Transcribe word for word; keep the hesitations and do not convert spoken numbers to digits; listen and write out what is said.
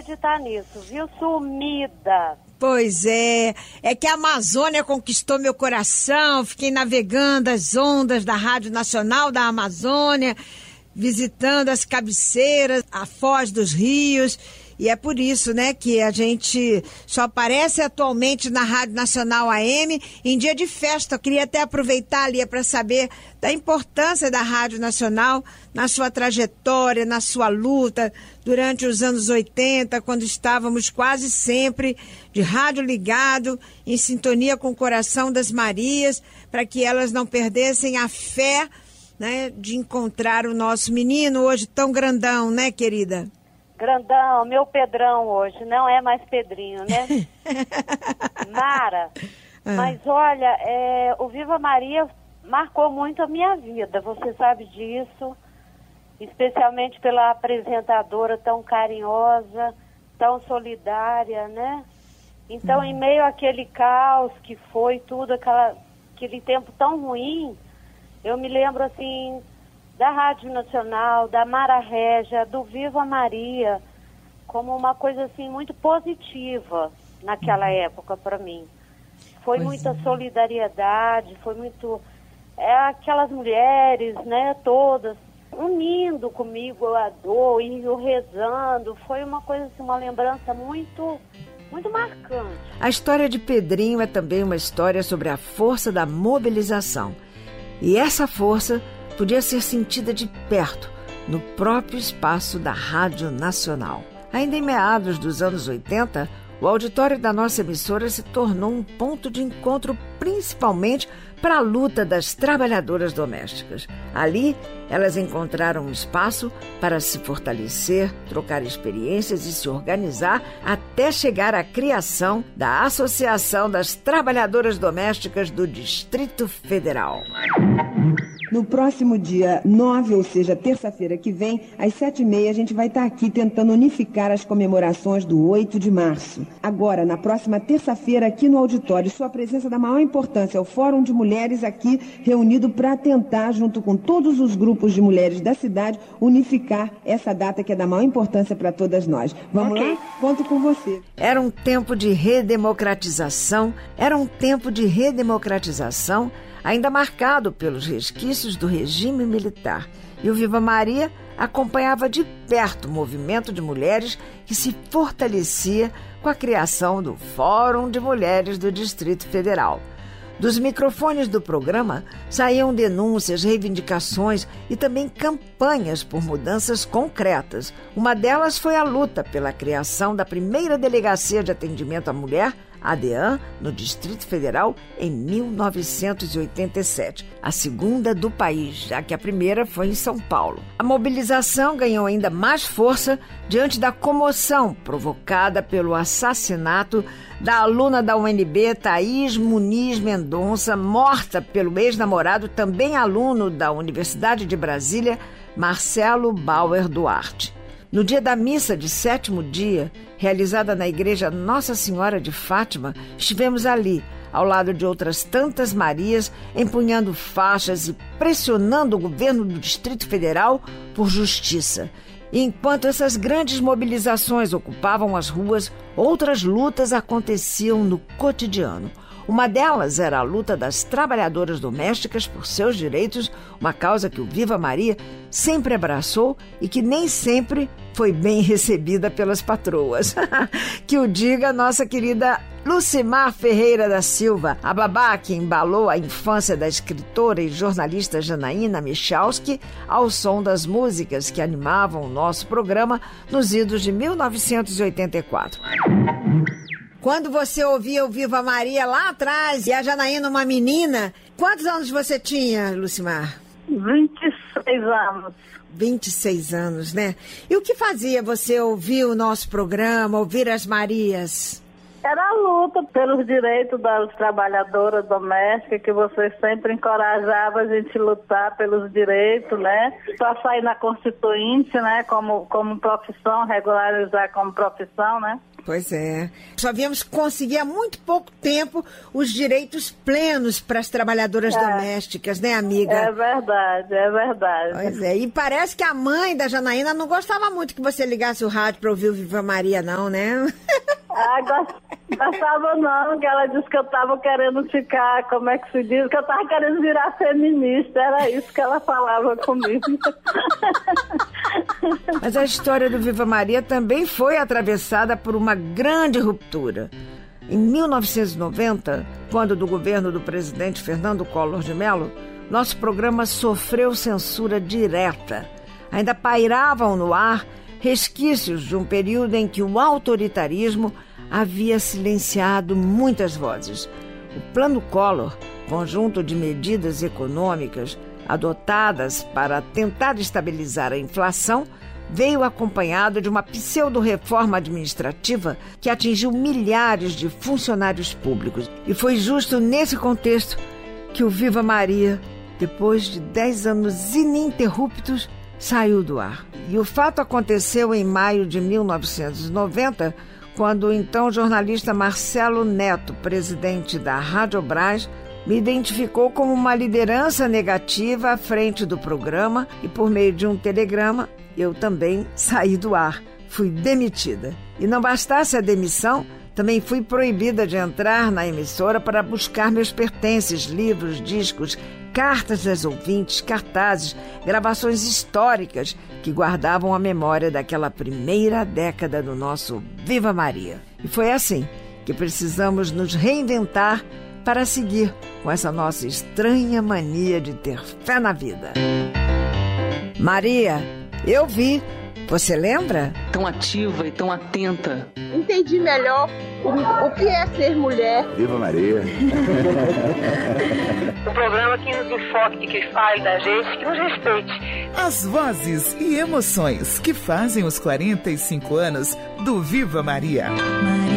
acreditar nisso, viu? Sumida. Pois é, é que a Amazônia conquistou meu coração, fiquei navegando as ondas da Rádio Nacional da Amazônia, visitando as cabeceiras, a foz dos rios, e é por isso, né, que a gente só aparece atualmente na Rádio Nacional A M em dia de festa. Eu queria até aproveitar, ali para saber da importância da Rádio Nacional na sua trajetória, na sua luta durante os anos oitenta, quando estávamos quase sempre de rádio ligado, em sintonia com o coração das Marias, para que elas não perdessem a fé, né, de encontrar o nosso menino hoje tão grandão, né, querida? Grandão, meu Pedrão hoje, não é mais Pedrinho, né? Mara, ah. mas olha, é, o Viva Maria marcou muito a minha vida, você sabe disso, especialmente pela apresentadora tão carinhosa, tão solidária, né? Então, hum. em meio àquele caos que foi tudo, aquela, aquele tempo tão ruim, eu me lembro, assim, da Rádio Nacional, da Mara Régia, do Viva Maria, como uma coisa, assim, muito positiva naquela uhum. época para mim. Foi pois muita é. solidariedade, foi muito... É, aquelas mulheres, né, todas, unindo comigo a dor, e eu rezando, foi uma coisa, assim, uma lembrança muito... muito marcante. A história de Pedrinho é também uma história sobre a força da mobilização. E essa força podia ser sentida de perto, no próprio espaço da Rádio Nacional. Ainda em meados dos anos oitenta, o auditório da nossa emissora se tornou um ponto de encontro principalmente para a luta das trabalhadoras domésticas. Ali, elas encontraram um espaço para se fortalecer, trocar experiências e se organizar até chegar à criação da Associação das Trabalhadoras Domésticas do Distrito Federal. No próximo dia nove, ou seja, terça-feira que vem, às sete e meia, a gente vai estar aqui tentando unificar as comemorações do oito de março. Agora, na próxima terça-feira, aqui no auditório, sua presença da maior importância, o Fórum de Mulheres aqui reunido para tentar, junto com todos os grupos de mulheres da cidade, unificar essa data que é da maior importância para todas nós. Vamos okay. lá? Conto com você. Era um tempo de redemocratização, era um tempo de redemocratização ainda marcado pelos resquícios do regime militar. E o Viva Maria acompanhava de perto o movimento de mulheres que se fortalecia com a criação do Fórum de Mulheres do Distrito Federal. Dos microfones do programa saíam denúncias, reivindicações e também campanhas por mudanças concretas. Uma delas foi a luta pela criação da primeira delegacia de atendimento à mulher, a DEAN, no Distrito Federal, em mil novecentos e oitenta e sete. A segunda do país, já que a primeira foi em São Paulo. A mobilização ganhou ainda mais força diante da comoção provocada pelo assassinato da aluna da U N B, Thaís Muniz Mendonça, morta pelo ex-namorado, também aluno da Universidade de Brasília, Marcelo Bauer Duarte. No dia da missa de sétimo dia, realizada na igreja Nossa Senhora de Fátima, estivemos ali, ao lado de outras tantas Marias, empunhando faixas e pressionando o governo do Distrito Federal por justiça. E enquanto essas grandes mobilizações ocupavam as ruas, outras lutas aconteciam no cotidiano. Uma delas era a luta das trabalhadoras domésticas por seus direitos, uma causa que o Viva Maria sempre abraçou e que nem sempre foi bem recebida pelas patroas. Que o diga nossa querida Lucimar Ferreira da Silva, a babá que embalou a infância da escritora e jornalista Janaína Michalski ao som das músicas que animavam o nosso programa nos idos de mil novecentos e oitenta e quatro. Quando você ouvia o Viva Maria lá atrás e a Janaína uma menina, quantos anos você tinha, Lucimar? vinte e seis anos. vinte e seis anos, né? E o que fazia você ouvir o nosso programa, ouvir as Marias? Era a luta pelos direitos das trabalhadoras domésticas, que você sempre encorajava a gente a lutar pelos direitos, né? Para sair na Constituinte, né? Como, como profissão, regularizar como profissão, né? Pois é. Só viemos conseguir há muito pouco tempo os direitos plenos para as trabalhadoras é. domésticas, né, amiga? É verdade, é verdade. Pois é. E parece que a mãe da Janaína não gostava muito que você ligasse o rádio para ouvir o Viva Maria, não, né? Ah, gostava não, que ela disse que eu estava querendo ficar, como é que se diz, que eu estava querendo virar feminista, era isso que ela falava comigo. Mas a história do Viva Maria também foi atravessada por uma grande ruptura. Em mil novecentos e noventa, quando do governo do presidente Fernando Collor de Mello, nosso programa sofreu censura direta. Ainda pairavam no ar resquícios de um período em que o autoritarismo havia silenciado muitas vozes. O Plano Collor, conjunto de medidas econômicas adotadas para tentar estabilizar a inflação, veio acompanhado de uma pseudo-reforma administrativa que atingiu milhares de funcionários públicos. E foi justo nesse contexto que o Viva Maria, depois de dez anos ininterruptos, saiu do ar. E o fato aconteceu em maio de mil novecentos e noventa, quando o então jornalista Marcelo Neto, presidente da Radiobras, me identificou como uma liderança negativa à frente do programa e, por meio de um telegrama, eu também saí do ar. Fui demitida. E não bastasse a demissão, também fui proibida de entrar na emissora para buscar meus pertences, livros, discos, cartas das ouvintes, cartazes, gravações históricas que guardavam a memória daquela primeira década do nosso Viva Maria. E foi assim que precisamos nos reinventar para seguir com essa nossa estranha mania de ter fé na vida. Maria, eu vi. Você lembra? Tão ativa e tão atenta. Entendi melhor o, o que é ser mulher. Viva Maria. Um programa que nos enfoque, que fale da gente, que nos respeite. As vozes e emoções que fazem os quarenta e cinco anos do Viva Maria. Maria.